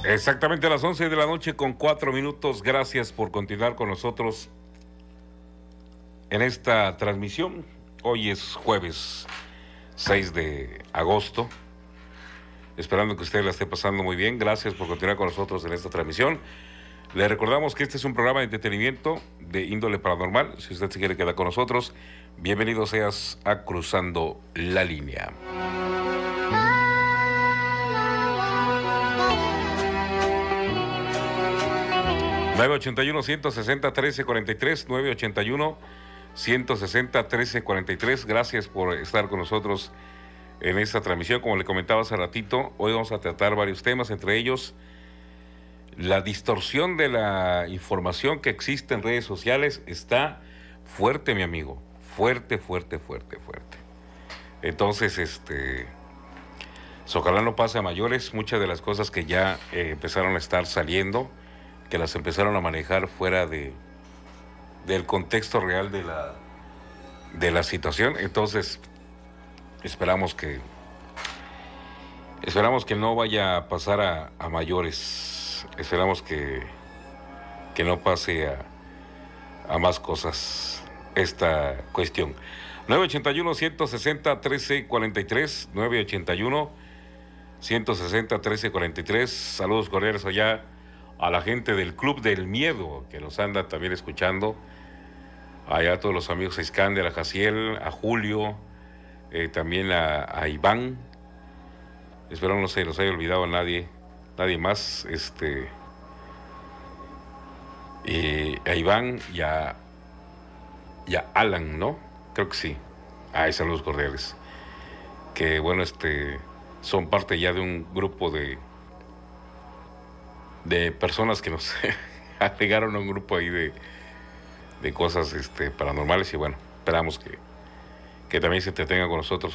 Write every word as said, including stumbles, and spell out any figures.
Exactamente a las once de la noche con cuatro minutos. Gracias por continuar con nosotros en esta transmisión. Hoy es jueves seis de agosto. Esperando que usted la esté pasando muy bien. Gracias por continuar con nosotros en esta transmisión. Le recordamos que este es un programa de entretenimiento de índole paranormal. Si usted se quiere quedar con nosotros, bienvenido seas a Cruzando la Línea. nueve ochenta y uno, ciento sesenta, trece cuarenta y tres, nueve ochenta y uno, ciento sesenta, trece cuarenta y tres. Gracias por estar con nosotros en esta transmisión. Como le comentaba hace ratito, hoy vamos a tratar varios temas, entre ellos la distorsión de la información que existe en redes sociales. Está fuerte, mi amigo, fuerte, fuerte, fuerte, fuerte. Entonces, este, ojalá no pase a mayores. Muchas de las cosas que ya eh, empezaron a estar saliendo, que las empezaron a manejar fuera de del contexto real de la de la situación. Entonces esperamos que esperamos que no vaya a pasar a, a mayores. Esperamos que que no pase a, a más cosas esta cuestión. nueve ochenta y uno, ciento sesenta, trece cuarenta y tres, nueve ochenta y uno, ciento sesenta, trece cuarenta y tres. Saludos cordiales allá a la gente del Club del Miedo, que nos anda también escuchando. Allá a todos los amigos a Iskander, a Jaciel, a Julio, eh, también a, a Iván. Espero no se nos haya olvidado a nadie, nadie más. Este, eh, a Iván y a, y a Alan, ¿no? Creo que sí. Ay, saludos cordiales. Que bueno, este, son parte ya de un grupo de de personas que nos agregaron a un grupo ahí de, de cosas este, paranormales, y bueno, esperamos que, que también se entretengan con nosotros.